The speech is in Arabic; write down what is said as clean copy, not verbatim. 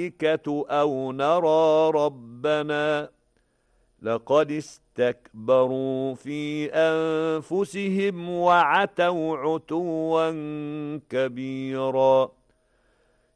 الملائكة أو نرى ربنا لقد استكبروا في أنفسهم وعتوا عتوا كبيرا